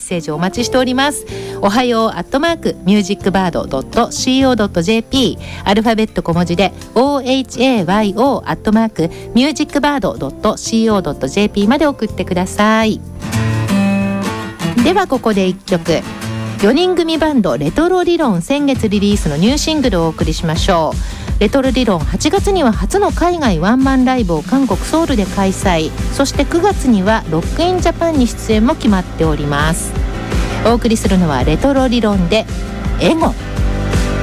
セージをお待ちしております。おはよう@musicbird.co.jp アルファベット小文字で ohayo@musicbird.co.jp まで送ってください。ではここで1曲、4人組バンドレトロ理論、先月リリースのニューシングルをお送りしましょう。レトロ理論、8月には初の海外ワンマンライブを韓国ソウルで開催、そして9月にはロックインジャパンに出演も決まっております。お送りするのはレトロ理論でエゴ。